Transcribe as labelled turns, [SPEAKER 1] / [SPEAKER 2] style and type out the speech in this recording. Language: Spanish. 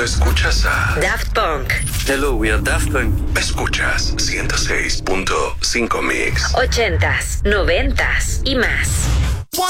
[SPEAKER 1] escuchas a
[SPEAKER 2] Daft Punk.
[SPEAKER 3] Hello, we are Daft Punk.
[SPEAKER 1] Escuchas 106.5 Mix.
[SPEAKER 2] 80s, 90s y más.